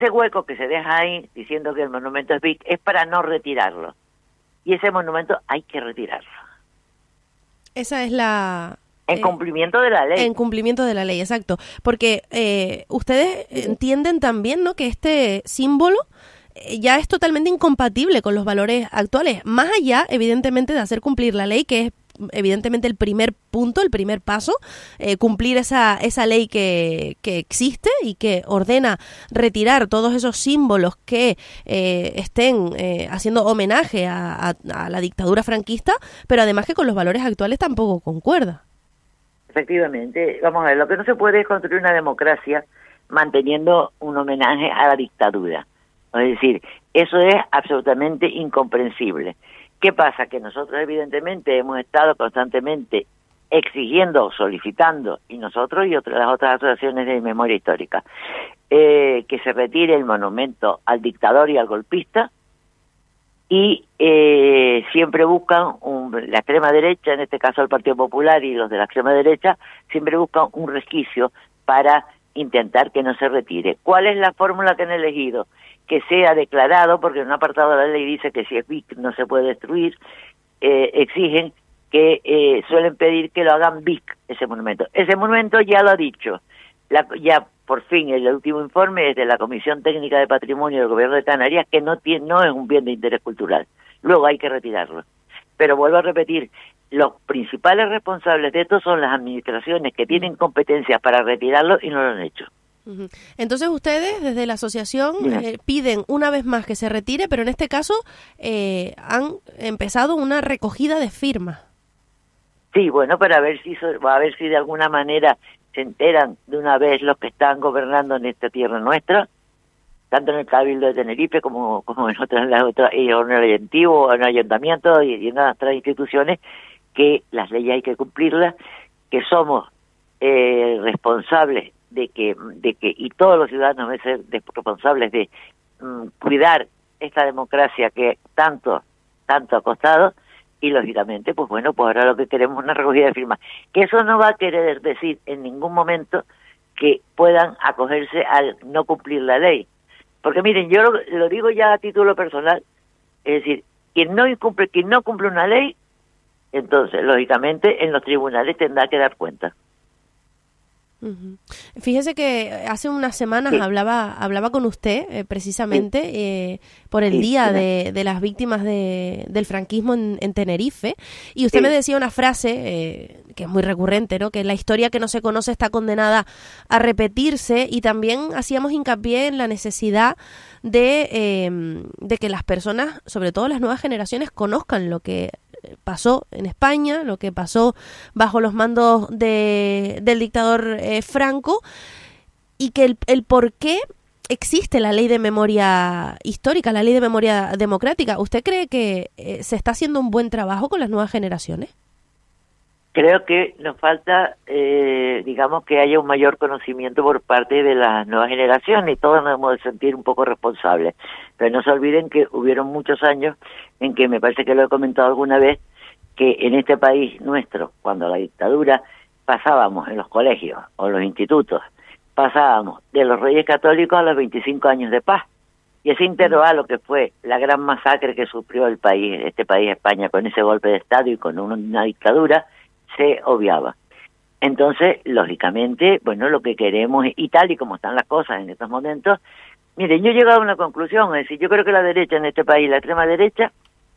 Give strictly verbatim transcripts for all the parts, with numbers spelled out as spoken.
ese hueco que se deja ahí diciendo que el monumento es Vic es para no retirarlo. Y ese monumento hay que retirarlo. Esa es la... En eh, cumplimiento de la ley. En cumplimiento de la ley, exacto. Porque eh, ustedes sí. entienden también, ¿no?, que este símbolo ya es totalmente incompatible con los valores actuales, más allá, evidentemente, de hacer cumplir la ley, que es evidentemente el primer punto, el primer paso, eh, cumplir esa esa ley que, que existe y que ordena retirar todos esos símbolos que eh, estén eh, haciendo homenaje a, a, a la dictadura franquista, pero además que con los valores actuales tampoco concuerda. Efectivamente, vamos a ver, lo que no se puede es construir una democracia manteniendo un homenaje a la dictadura. Es decir, eso es absolutamente incomprensible. ¿Qué pasa? Que nosotros evidentemente hemos estado constantemente exigiendo, solicitando, y nosotros y otras, las otras asociaciones de memoria histórica, eh, que se retire el monumento al dictador y al golpista, y eh, siempre buscan, un, la extrema derecha, en este caso el Partido Popular y los de la extrema derecha, siempre buscan un resquicio para intentar que no se retire. ¿Cuál es la fórmula que han elegido? Que sea declarado, porque en un apartado de la ley dice que si es Vic no se puede destruir, eh, exigen que eh, suelen pedir que lo hagan Vic, ese monumento. Ese monumento ya lo ha dicho, la, ya por fin el último informe es de la Comisión Técnica de Patrimonio del Gobierno de Canarias, que no, tiene, no es un bien de interés cultural, luego hay que retirarlo. Pero vuelvo a repetir, los principales responsables de esto son las administraciones que tienen competencias para retirarlo y no lo han hecho. Entonces ustedes desde la asociación eh, piden una vez más que se retire, pero en este caso eh, han empezado una recogida de firmas. Sí, bueno, para ver si a ver si de alguna manera se enteran de una vez los que están gobernando en esta tierra nuestra, tanto en el Cabildo de Tenerife como como en otras las otras y en el antiguo, en el ayuntamiento y, y en otras instituciones, que las leyes hay que cumplirlas, que somos eh, responsables de que de que y todos los ciudadanos deben ser responsables de um, cuidar esta democracia que tanto tanto ha costado, y lógicamente pues bueno, pues ahora lo que queremos es una recogida de firmas, que eso no va a querer decir en ningún momento que puedan acogerse al no cumplir la ley, porque miren, yo lo, lo digo ya a título personal, es decir, quien no incumple quien no cumple una ley, entonces lógicamente en los tribunales tendrá que dar cuenta. Uh-huh. Fíjese que hace unas semanas sí. hablaba hablaba con usted eh, precisamente sí. eh, por el sí, día sí. De, de las víctimas de, del franquismo en, en Tenerife, y usted sí. me decía una frase eh, que es muy recurrente, ¿no?, que la historia que no se conoce está condenada a repetirse, y también hacíamos hincapié en la necesidad de, eh, de que las personas, sobre todo las nuevas generaciones, conozcan lo que pasó en España, lo que pasó bajo los mandos de, del dictador eh, Franco, y que el, el por qué existe la ley de memoria histórica, la ley de memoria democrática. ¿Usted cree que eh, se está haciendo un buen trabajo con las nuevas generaciones? Creo que nos falta, eh, digamos, que haya un mayor conocimiento por parte de las nuevas generaciones, y todos nos hemos de sentir un poco responsables. Pero no se olviden que hubieron muchos años en que, me parece que lo he comentado alguna vez, que en este país nuestro, cuando la dictadura, pasábamos en los colegios o los institutos, pasábamos de los Reyes Católicos a los veinticinco años de paz. Y ese intervalo, que fue la gran masacre que sufrió el país, este país España, con ese golpe de Estado y con una dictadura, se obviaba. Entonces, lógicamente, bueno, lo que queremos, y tal y como están las cosas en estos momentos, miren, yo he llegado a una conclusión, es decir, yo creo que la derecha en este país, la extrema derecha,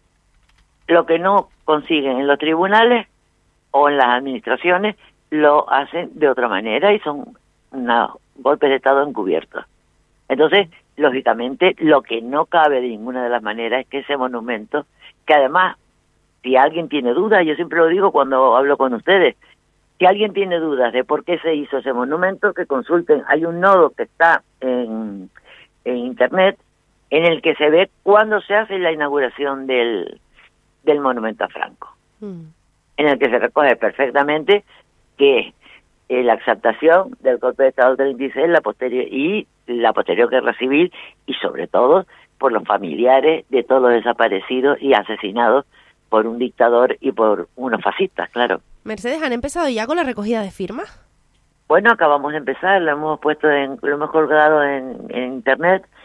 lo que no consiguen en los tribunales o en las administraciones, lo hacen de otra manera y son unos golpes de Estado encubiertos. Entonces, lógicamente, lo que no cabe de ninguna de las maneras es que ese monumento, que además, si alguien tiene dudas, yo siempre lo digo cuando hablo con ustedes, si alguien tiene dudas de por qué se hizo ese monumento, que consulten. Hay un nodo que está en, en internet en el que se ve cuándo se hace la inauguración del, del monumento a Franco, mm. en el que se recoge perfectamente que eh, la exaltación del golpe de Estado del treinta y seis, la posterior y la posterior guerra civil, y sobre todo por los familiares de todos los desaparecidos y asesinados por un dictador y por unos fascistas, claro. Mercedes, ¿han empezado ya con la recogida de firmas? Bueno, acabamos de empezar, lo hemos puesto en, lo hemos colgado en, en internet